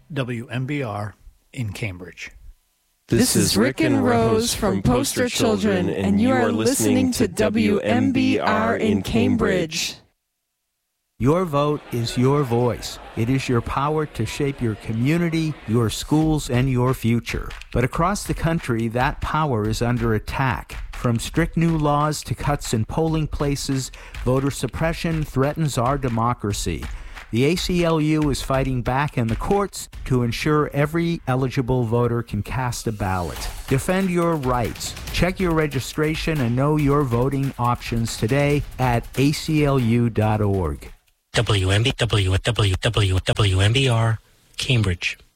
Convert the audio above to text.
WMBR in Cambridge. This is Rick and Rose from Poster Children, and you are listening to WMBR in Cambridge. Your vote is your voice. It is your power to shape your community, your schools, and your future. But across the country, that power is under attack. From strict new laws to cuts in polling places, voter suppression threatens our democracy. The ACLU is fighting back in the courts to ensure every eligible voter can cast a ballot. Defend your rights. Check your registration and know your voting options today at aclu.org. WMBR, Cambridge.